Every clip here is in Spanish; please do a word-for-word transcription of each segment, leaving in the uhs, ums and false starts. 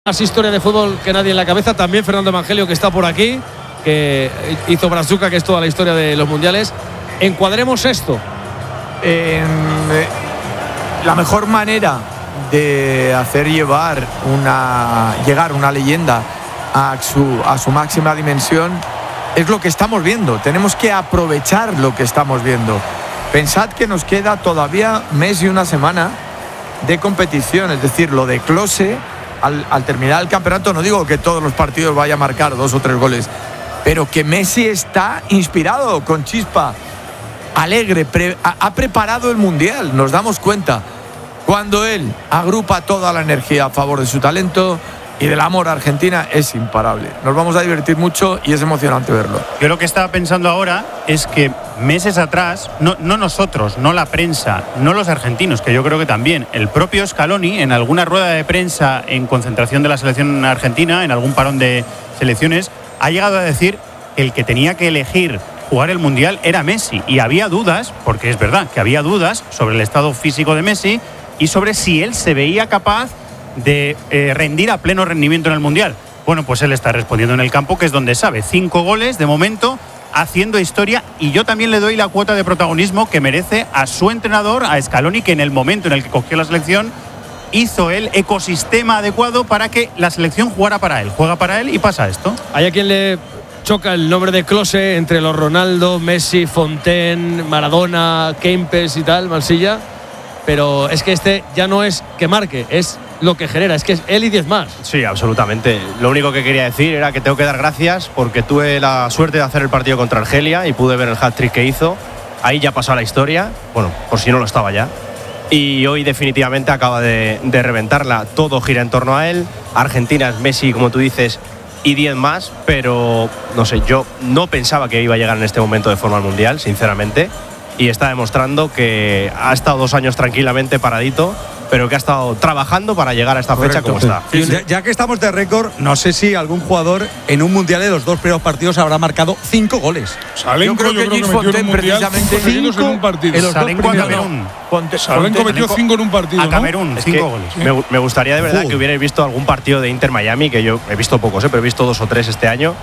Más historia de fútbol que nadie en la cabeza. También Fernando Evangelio, que está por aquí, que hizo Brazuca, que es toda la historia de los mundiales. Encuadremos esto. Eh, la mejor manera de hacer llevar una llegar una leyenda a su, a su máxima dimensión es lo que estamos viendo. Tenemos que aprovechar lo que estamos viendo. Pensad que nos queda todavía mes y una semana de competición, es decir, lo de Klose. Al, al terminar el campeonato, no digo que todos los partidos vaya a marcar dos o tres goles, pero que Messi está inspirado, con chispa, alegre, pre, ha, ha preparado el Mundial, nos damos cuenta. Cuando él agrupa toda la energía a favor de su talento y del amor a Argentina, es imparable. Nos vamos a divertir mucho y es emocionante verlo. Yo lo que estaba pensando ahora es que meses atrás, no, no nosotros, no la prensa, no los argentinos, que yo creo que también, el propio Scaloni, en alguna rueda de prensa en concentración de la selección argentina, en algún parón de selecciones, ha llegado a decir que el que tenía que elegir jugar el Mundial era Messi. Y había dudas, porque es verdad que había dudas sobre el estado físico de Messi y sobre si él se veía capaz de eh, rendir a pleno rendimiento en el Mundial. Bueno, pues él está respondiendo en el campo, que es donde sabe. Cinco goles de momento, haciendo historia, y yo también le doy la cuota de protagonismo que merece a su entrenador, a Scaloni, que en el momento en el que cogió la selección hizo el ecosistema adecuado para que la selección jugara para él. Juega para él y pasa esto. Hay a quien le choca el nombre de Klose entre los Ronaldo, Messi, Fontaine, Maradona, Kempes y tal, Mansilla, pero es que este ya no es que marque, es lo que genera, es que es él y diez más. Sí, absolutamente. Lo único que quería decir era que tengo que dar gracias porque tuve la suerte de hacer el partido contra Argelia y pude ver el hat-trick que hizo. Ahí ya pasó la historia, bueno, por si no lo estaba ya. Y hoy definitivamente acaba de, de reventarla. Todo gira en torno a él. Argentina es Messi, como tú dices, y diez más, pero no sé, yo no pensaba que iba a llegar en este momento de forma al Mundial, sinceramente. Y está demostrando que ha estado dos años tranquilamente paradito, pero que ha estado trabajando para llegar a esta Correcto. fecha como está. Ya, ya que estamos de récord, no sé si algún jugador en un mundial de los dos primeros partidos habrá marcado cinco goles. Salenko, yo creo que, yo creo que metió en un mundial cinco seguidos en un partido. En los Salenko dos a primeros. Camerún. Salenko metió cinco en un partido, A ¿no? Camerún, Es cinco que goles. me, me gustaría de verdad uh. que hubierais visto algún partido de Inter-Miami, que yo he visto pocos, ¿eh? pero he visto dos o tres este año.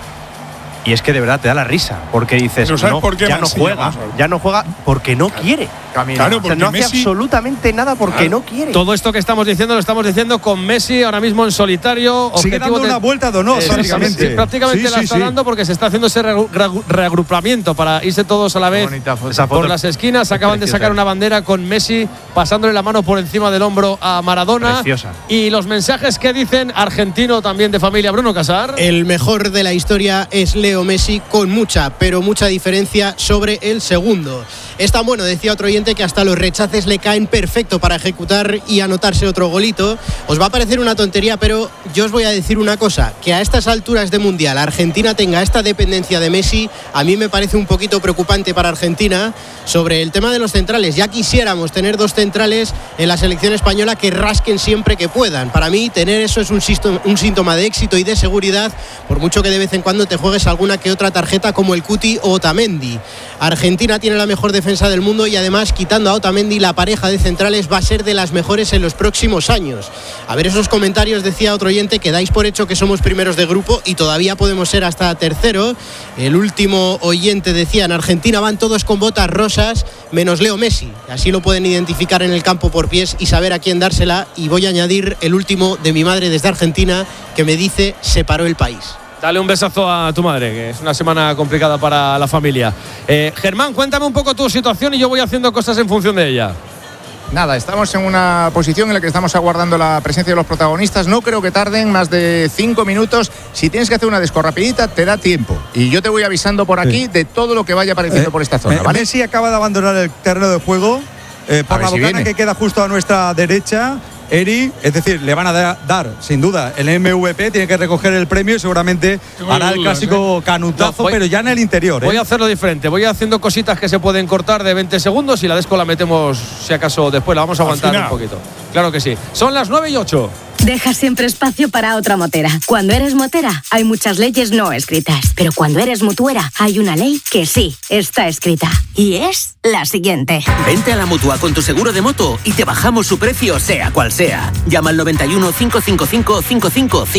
Y es que de verdad te da la risa, porque dices, no, por qué ya no juega, ya no juega porque no quiere. Claro, o sea, no hace Messi, absolutamente nada porque claro. no quiere. Todo esto que estamos diciendo lo estamos diciendo con Messi ahora mismo en solitario. Sigue dando de, una vuelta de honor, eh, prácticamente. Sí, sí, prácticamente sí, la sí, está sí. dando porque se está haciendo ese re, re, reagrupamiento para irse todos a la vez Esa por las esquinas. Acaban de sacar una bandera con Messi pasándole la mano por encima del hombro a Maradona. Preciosa. Y los mensajes que dicen argentino también de familia, Bruno Casar. El mejor de la historia es Leo Messi, con mucha, pero mucha diferencia sobre el segundo. Es tan bueno, decía otro oyente, que hasta los rechaces le caen perfecto para ejecutar y anotarse otro golito. Os va a parecer una tontería, pero yo os voy a decir una cosa, que a estas alturas de Mundial Argentina tenga esta dependencia de Messi, a mí me parece un poquito preocupante para Argentina. Sobre el tema de los centrales, ya quisiéramos tener dos centrales en la selección española que rasquen siempre que puedan. Para mí tener eso es un síntoma, un síntoma de éxito y de seguridad, por mucho que de vez en cuando te juegues alguna que otra tarjeta como el Cuti o Otamendi. Argentina tiene la mejor defensa del mundo y además, quitando a Otamendi, la pareja de centrales va a ser de las mejores en los próximos años. A ver esos comentarios, decía otro oyente, que dais por hecho que somos primeros de grupo y todavía podemos ser hasta tercero. El último oyente decía, en Argentina van todos con botas rosas menos Leo Messi. Así lo pueden identificar en el campo por pies y saber a quién dársela. Y voy a añadir el último de mi madre desde Argentina, que me dice, se paró el país. Dale un besazo a tu madre, que es una semana complicada para la familia. Eh, Germán, cuéntame un poco tu situación y yo voy haciendo cosas en función de ella. Nada, estamos en una posición en la que estamos aguardando la presencia de los protagonistas. No creo que tarden más de cinco minutos. Si tienes que hacer una desco rapidita, te da tiempo. Y yo te voy avisando por aquí sí. de todo lo que vaya apareciendo eh, por esta zona, ¿vale? Messi acaba de abandonar el terreno de juego eh, por la si bocana viene. que queda justo a nuestra derecha. Eri, es decir, le van a da, dar, sin duda, el M V P, tiene que recoger el premio y seguramente Tengo hará el clásico ¿eh? canutazo, no, voy, pero ya en el interior. Voy ¿eh? a hacerlo diferente, voy haciendo cositas que se pueden cortar de veinte segundos y la desco la metemos, si acaso, después, la vamos a aguantar un poquito. Claro que sí. Son las nueve y ocho. Deja siempre espacio para otra motera. Cuando eres motera, hay muchas leyes no escritas. Pero cuando eres mutuera, hay una ley que sí está escrita. Y es la siguiente. Vente a la Mutua con tu seguro de moto y te bajamos su precio sea cual sea. Llama al noventa y uno, cinco cinco cinco, cinco cinco cinco.